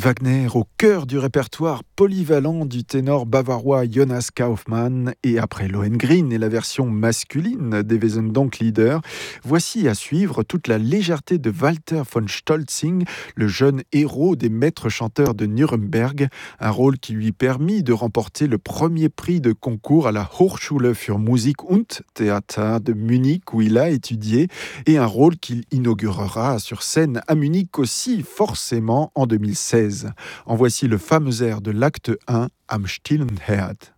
Wagner au cœur du répertoire polyvalent du ténor bavarois Jonas Kaufmann, et après Lohengrin et la version masculine des Wesendonck-Lieder, voici à suivre toute la légèreté de Walter von Stolzing, le jeune héros des maîtres chanteurs de Nuremberg, un rôle qui lui permit de remporter le premier prix de concours à la Hochschule für Musik und Theater de Munich où il a étudié, et un rôle qu'il inaugurera sur scène à Munich aussi forcément en 2016. En voici le fameux air de l'acte 1, Am stillen Herd.